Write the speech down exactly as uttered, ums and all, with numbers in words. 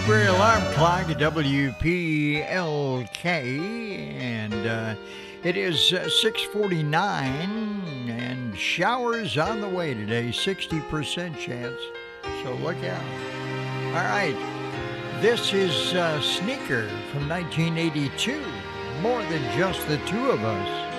Roxbury Alarm Clock at W P L K, and uh, it is uh, six forty-nine, and showers on the way today, sixty percent chance, so look out. All right, this is uh, Sneaker from nineteen eighty-two, More Than Just the Two of Us.